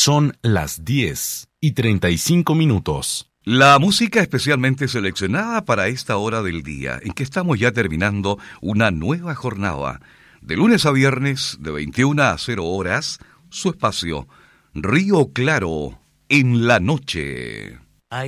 Son las 10:35. La música especialmente seleccionada para esta hora del día, en que estamos ya terminando una nueva jornada. De lunes a viernes, de 21 a 0 horas, su espacio, Río Claro, en la noche.